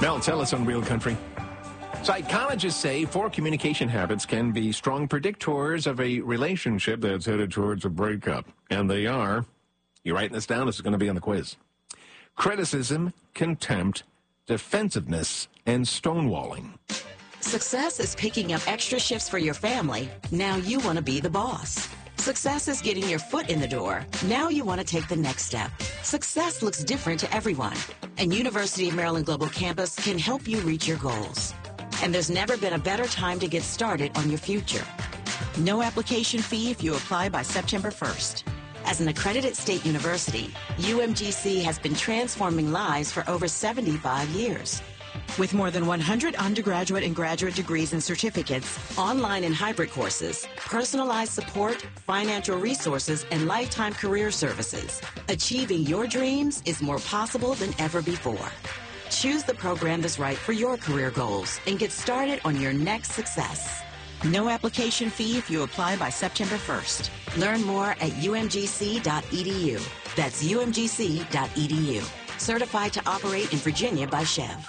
Mel, tell us on Real Country. Psychologists say 4 communication habits can be strong predictors of a relationship that's headed towards a breakup. And they are, you writing this down? This is going to be on the quiz. Criticism, contempt, defensiveness, and stonewalling. Success is picking up extra shifts for your family. Now you want to be the boss. Success is getting your foot in the door. Now you want to take the next step. Success looks different to everyone, and University of Maryland Global Campus can help you reach your goals. And there's never been a better time to get started on your future. No application fee if you apply by September 1st. As an accredited state university, UMGC has been transforming lives for over 75 years. With more than 100 undergraduate and graduate degrees and certificates, online and hybrid courses, personalized support, financial resources, and lifetime career services, achieving your dreams is more possible than ever before. Choose the program that's right for your career goals and get started on your next success. No application fee if you apply by September 1st. Learn more at umgc.edu. That's umgc.edu. Certified to operate in Virginia by Chev.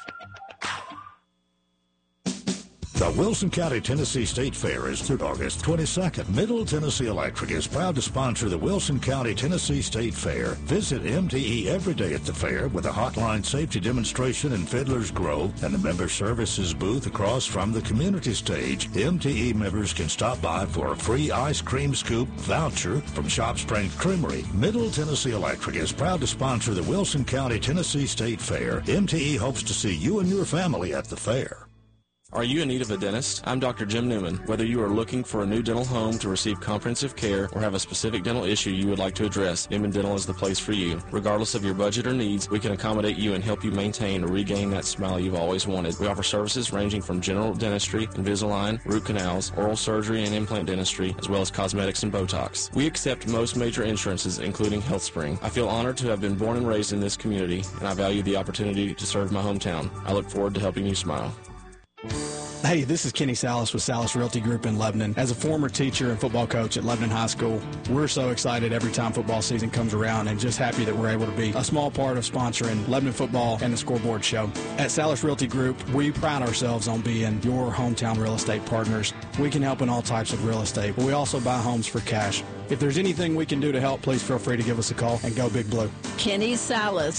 The Wilson County, Tennessee State Fair is through August 22nd. Middle Tennessee Electric is proud to sponsor the Wilson County, Tennessee State Fair. Visit MTE every day at the fair with a hotline safety demonstration in Fiddler's Grove and the member services booth across from the community stage. MTE members can stop by for a free ice cream scoop voucher from Shop Springs Creamery. Middle Tennessee Electric is proud to sponsor the Wilson County, Tennessee State Fair. MTE hopes to see you and your family at the fair. Are you in need of a dentist? I'm Dr. Jim Newman. Whether you are looking for a new dental home to receive comprehensive care or have a specific dental issue you would like to address, Newman Dental is the place for you. Regardless of your budget or needs, we can accommodate you and help you maintain or regain that smile you've always wanted. We offer services ranging from general dentistry, Invisalign, root canals, oral surgery and implant dentistry, as well as cosmetics and Botox. We accept most major insurances, including HealthSpring. I feel honored to have been born and raised in this community, and I value the opportunity to serve my hometown. I look forward to helping you smile. Hey, this is Kenny Salas with Salas Realty Group in Lebanon. As a former teacher and football coach at Lebanon High School, we're so excited every time football season comes around and just happy that we're able to be a small part of sponsoring Lebanon football and the Scoreboard Show. At Salas Realty Group, we pride ourselves on being your hometown real estate partners. We can help in all types of real estate, but we also buy homes for cash. If there's anything we can do to help, please feel free to give us a call and go Big Blue. Kenny Salas,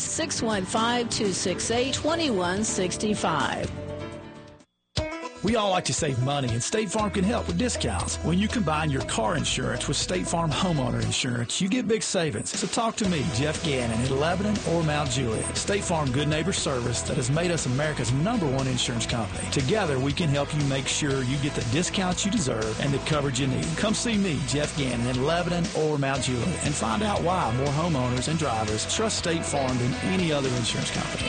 615-268-2165. We all like to save money, and State Farm can help with discounts. When you combine your car insurance with State Farm homeowner insurance, you get big savings. So talk to me, Jeff Gannon, in Lebanon or Mount Juliet. State Farm Good Neighbor Service that has made us America's #1 insurance company. Together, we can help you make sure you get the discounts you deserve and the coverage you need. Come see me, Jeff Gannon, in Lebanon or Mount Juliet, and find out why more homeowners and drivers trust State Farm than any other insurance company.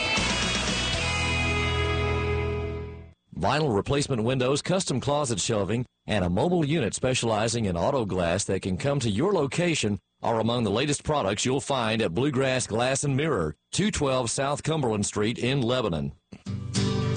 Vinyl replacement windows, custom closet shelving, and a mobile unit specializing in auto glass that can come to your location are among the latest products you'll find at Bluegrass Glass and Mirror, 212 South Cumberland Street in Lebanon.